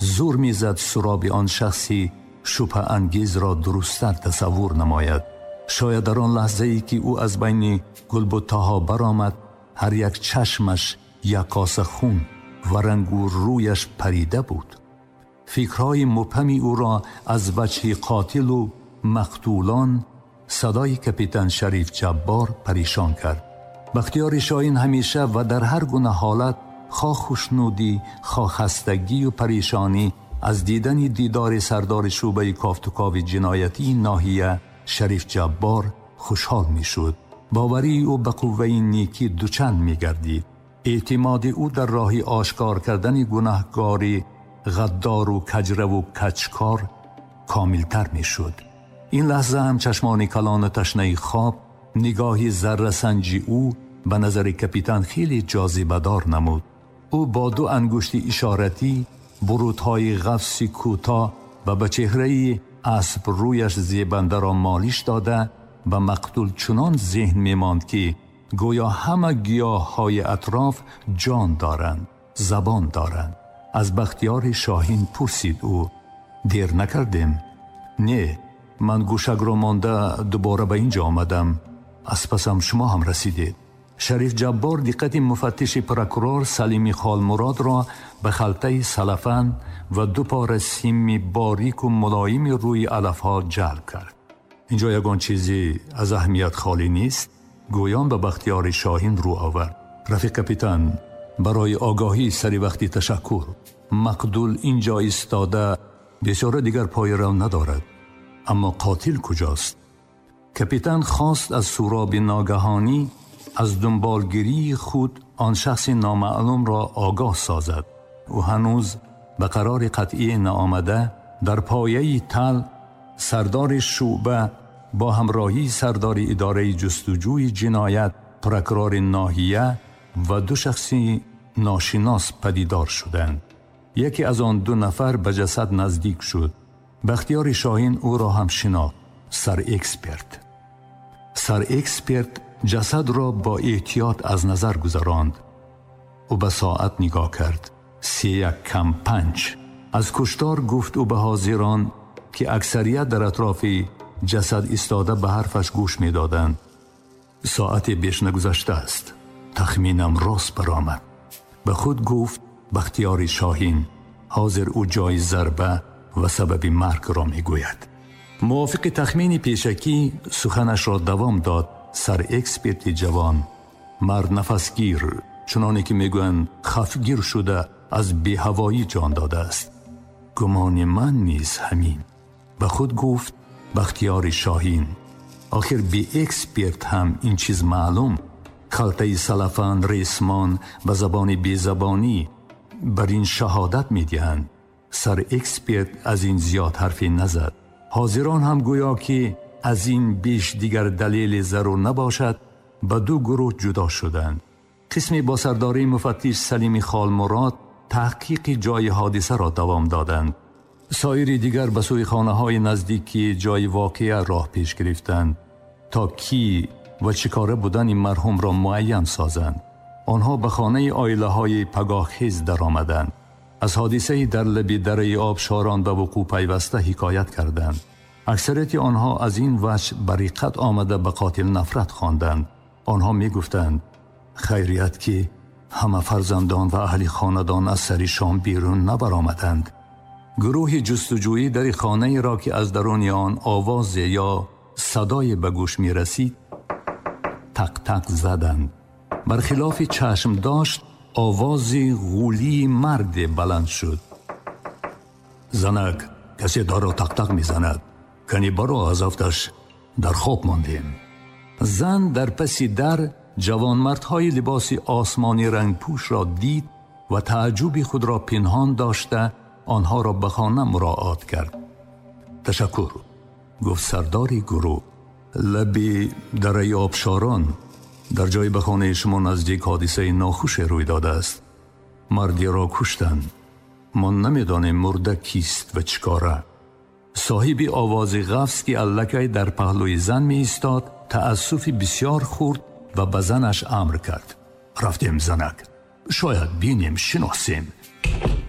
زور میزد سراب آن شخصی شبهه انگیز را درست‌تر تصور نماید. شاید در آن لحظه ای که او از بین گلبته‌ها برآمد، هر یک چشمش یک کاسه خون و رنگ و رویش پریده بود. فکرهای مبهمی او را از وجه قاتل و مقتولان صدای کپیتان شریف جبار پریشان کرد. بختیار شاهین همیشه و در هر گونه حالت، خواه خوشنودی، خواه خستگی و پریشانی، از دیدار سردار شعبه کافتوکاو جنایتی ناحیه شریف جبار خوشحال می شد. باوری او به قوه نیکی دوچند می گردید. اعتماد او در راه آشکار کردن گناهکاری غدار و کجره و کچکار کاملتر می شد. این لحظه هم چشمان کلان تشنه خواب نگاهی ذره سنجی او به نظر کپیتان خیلی جاذبه دار نمود. او با 2 انگشت اشارتی برودهای غفصی کوتاه و به چهره اسب رویش زیبنده را مالیش داده و مقتول چنان ذهن می‌ماند که گویا همه گیاه‌های اطراف جان دارند، زبان دارند. از بختیار شاهین پرسید او: دیر نکردیم؟ نه، من گوشک را مانده دوباره به اینجا آمدم. از پسم شما هم رسیدید. شریف جبار دقت مفتش پروکورور سلیمی خالمراد را به خلطه سلفن و 2 پاره سیم باریک و ملایم روی علفها جلب کرد. اینجا یگان چیزی از اهمیت خالی نیست. گویان به بختیار شاهین رو آورد: رفیق کپیتان، برای آگاهی سری وقتی تشکر. مقتول اینجا ایستاده، بسیار دیگر پای رو ندارد. اما قاتل کجاست؟ کپیتان خواست از سراب ناگهانی از دنبالگیری خود آن شخص نامعلوم را آگاه سازد. او هنوز به قرار قطعی نآمده در پایه تل سردار شعبه با همراهی سردار اداره جستجوی جنایت، پروکورور ناحیه و 2 شخصی ناشناس پدیدار شدند. یکی از آن 2 نفر به جسد نزدیک شد. بختیار شاهین او را هم شناخت: سر اکسپرت. سر اکسپرت جسد را با احتیاط از نظر گذراند. او به ساعت نگاه کرد: 3:05. از کشتار گفت او به حاضران که اکثریت در اطراف جسد ایستاده به حرفش گوش می دادند: ساعت بیش نگذشته است. تخمینم راست برآمد. به خود گفت بختیار شاهین: حاضر او جای ضربه و سبب مرگ را می گوید. موافق تخمین پیشکی سخنش را دوام داد. سر اکسپرت جوان، مرد نفسگیر، چنانی که میگویند خفگیر شده از بی‌هوایی جان داده است. گمان من نیز همین. به خود گفت بختیار شاهین: آخر بی اکسپرت هم این چیز معلوم. خلطه سلفن ریسمان به زبان بی زبانی بر این شهادت میدهند. سر اکسپرت از این زیاد حرفی نزد. حاضران هم گویا که از این بیش دیگر دلیل ضرور نباشد به 2 گروه جدا شدند. قسمی با سرداری مفتش سلیمی خالمراد تحقیق جای حادثه را دوام دادند. سایر دیگر به سوی خانه‌های نزدیکی جای واقعه راه پیش گرفتند تا کی و چیکاره بودن مرحوم را معین سازند. آنها به خانه عائله‌های پگاهخیز در آمدند. از حادثه در لب دره آبشاران به وقوع پیوسته حکایت کردند. اکثریت آنها از این وجه بریقت آمده به قاتل نفرت خواندند. آنها می گفتند خیریت که همه فرزندان و اهل خاندان از سر شام بیرون نبرآمدند. گروه جستجویی در خانه را که از درون آن آواز یا صدای به گوش می رسید تق تق زدند. برخلاف چشم داشت آواز غولی مرد بلند شد: زنک، کسی در را تق تق می زند. کنی برو، از افتش در خواب ماندیم. زن در پس در جوانمردهای لباس آسمانی رنگ پوش را دید و تعجب خود را پنهان داشته آنها را به خانه مراعات کرد. تشکر، گفت سرداری گروه. لبی دره آبشاران در جای به خانه شما نزدیک حادثه ناخوش روی داده است. مردی را کشتند. ما نمیدانیم مرده کیست و چکاره. صاحب آواز غفص که الکی در پهلوی زن می ایستاد تأسف بسیار خورد و به زنش امر کرد: رفتیم زنک، شاید بینیم شناسیم.